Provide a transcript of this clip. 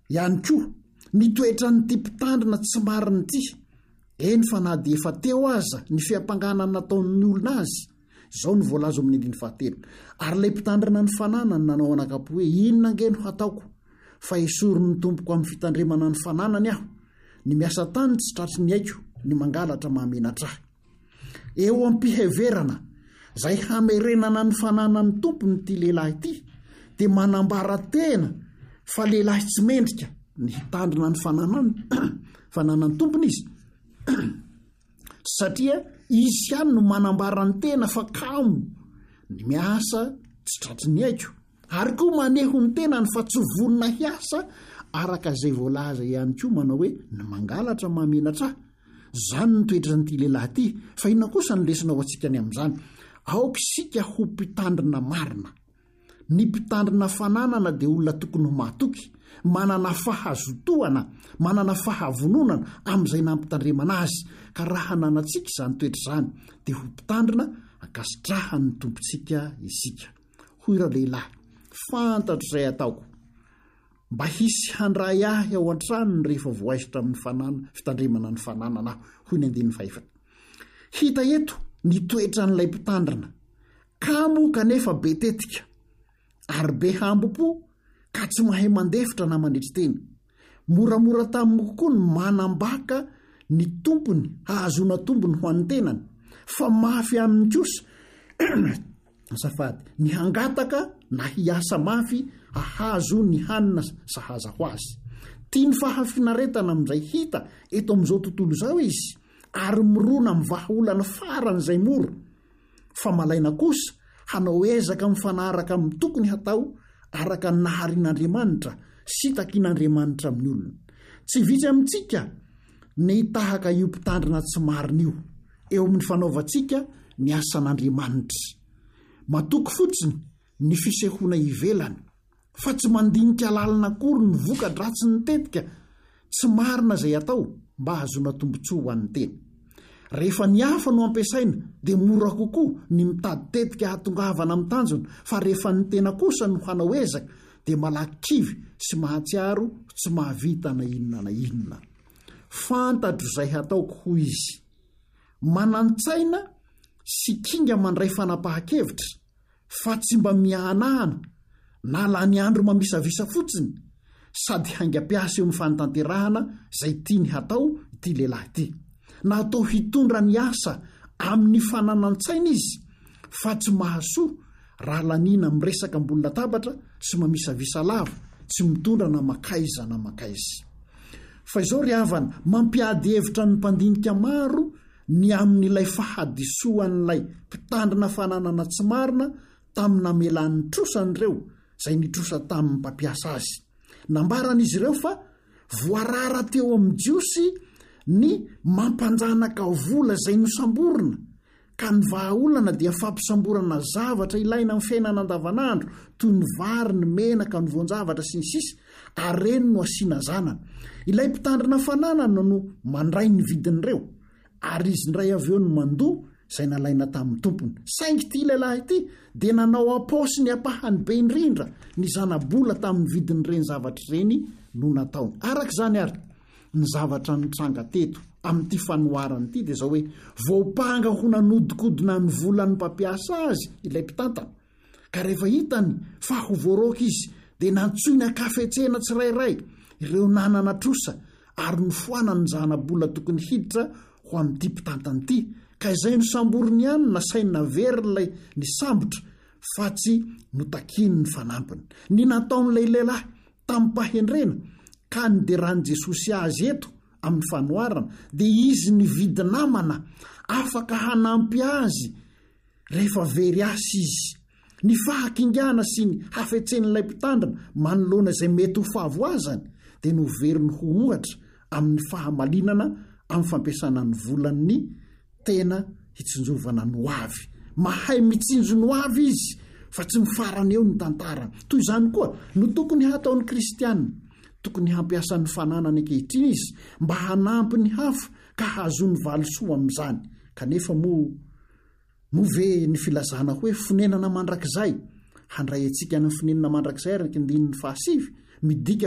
ihany koa nitoetra ny ty mpitandrina tsy mariny ty eny fa na de efa teo aza ny fiampanganana nataon'ny olona azy zao ny voalazo amin'ny 1 ary lay mpitandrina ny fananany nanao anakapo hoe inona ngeno hataoko fa esory ny tompoko amin'ny fitandremana ny fananany aho ny miasa tany tsy tratry ny aiko ny mangalatra mahamenatrahy eo ampiheverana zay hamerenana ny fananany tompony ty lehilahy ty de manambara tena fa lehilahy tsy mendrika ny hitandrina ny fananany tompony izy satria izy ihany no manambarany tena fa kamo ny miasa tsy tratry ny aiko ary koa maneho ny tenany fa tsy vonona hiasa araka zay voalaza ihany koa manao hoe ny mangalatra mahamenatra zany nitoetra nyty lehilahy ty fa inona kosa ny lesina ao antsika ny amin'izany aoka isika ho mpitandrina marina ny mpitandrina fananana de olona tokony ho mahatoky manana fahazotoana manana fahavononana amin'izay nampitandremana azy ka raha nanantsika izany toetra izany de ho mpitandrina akasitrahany tompontsika isika hoy ra lehilahy fantatro izay ataoko mba hisy handray ahy ao an-tranony rehefa voaisitra amin'ny fitandremana ny fananana aho hoy ny 1 hita eto ny toetra n'ilay mpitandrina kamo kanefa be tetika ary be hambopo ka tsy mahay mandefitra na mandritry teny moramora taminy kokoa ny manambaka ny tompony hahazona tompony ho an'ny tenany fa mafy amin'ny kosa safady ny hangataka na hiasa mafy hahazo ny hanina sahaza ho azy tia ny fahafinaretana amin'izay hita eto amin'izao tontolo izao izy ary mirona mivahaolana faran'izay moro fa malaina kosa hanao ezaka mifanaraka amin'ny tokony hatao araka ny naharian'Andriamanitra sy takian'Andriamanitra amin'ny olona tsy vitsy amintsika ny tahaka io mpitandrina tsy marina io eo amin'ny fanaovantsika ny asan'Andriamanitra matoky fotsiny ny fisehoana ivelany fa tsy mandinika lalina akory ny voka-dratsy ny tetika tsy marina zay atao mba hazona tombotsoa ho an'ny teny rehefa ny hafa no ampiasaina de mora kokoa ny mitady tetika hatongavana amin'ny tanjona fa rehefa ny tena kosa no hanao ezaka de malaky kivy sy mahatsiaro tsy mahavita na inona na inona fantatro izay hataoko ho izy manantsaina sy kinga mandray fanapahan-kevitra fa tsy mba miahanahana na la ny andro mamisavisa fotsiny sady haingam-piasa eo amin'ny fanatanterahana zay tia ny hatao ity lehilahy ity na atao hitondra ny asa amin'ny fananantsaina izy fa tsy mahasoa raha lanina miresaka ambony latabatra sy mamisavisa lava tsy mitondra na makaiza na makaizy fa izao ry havana mampiady hevitra ny mpandinika maro ny amin'ilay fahadisoan'ilay mpitandrina fananana tsy marina tamina melan'ny trosan'ireo zay nitrosa tamin'ny mpampiasa azy nambaran'izy ireo fa voarara teo amin'ny jiosy ny mampanjanaka vola zay nosamborina ka ny vahaolana dia fampisamborana zavatra ilaina amin'ny fiainana andavanandro toy ny vary ny menaka ny voanjavatra sy ny sisa ary reny no asiana zanana ilay mpitandrina fananana no mandray ny vidin'ireo ary izy ndray avy eo no mandoa zay nalaina tamin'ny tompony saingy ty lehilahy ity de nanao apaosy ny apahany be indrindra ny zanabola tamin'ny vidin'ireny zavatra ireny no nataony arak'izany ary ny zavatra nitranga teto amin'ity fanoharany ity de zao hoe voapanga ho nanodikodina ny volan'ny mpampiasa azy ilay mpitantana ka rehefa hitany fa ho voaroka izy de nantsoiny akafetsena tsirairay ireo nanana trosa ary nifoana ny zanabola tokony hiditra ho amin'ity mpitantana ity ka izay no samboriny ihany nasaina verylay ny sambotra fa tsy notakiny ny fanampiny ny nataon'ilay lehilahy tamin'ny mpahendrena ka ny deran'i Jesosy azy eto amin'ny fanoharana de izy ny vidy namana afaka hanampy azy rehefa very asy izy ny fahakingana sy ny hafetsen'ilay mpitandrina manoloana izay mety ho fahavoazany de no veriny ho ohatra amin'ny fahamalinana amin'ny fampiasana ny volan'ny tena hitsinjovana ny hoavy mahay mitsinjo ny hoavy izy fa tsy mifarana eo ny tantarany toy izany koa no tokony hataon'ny kristianina tokony hampiasan'ny fananany ankehitriny izy mba hanampy ny hafa ka hazony valosoa amin'izany kanefa mo ve ny filazana hoe fonenana mandrakizay handray antsika ny fonenana mandrakizay araka ny 9 midika